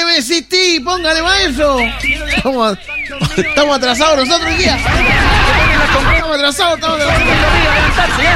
que me insistí, póngale maestro. Estamos atrasados nosotros hoy día. Estamos atrasados.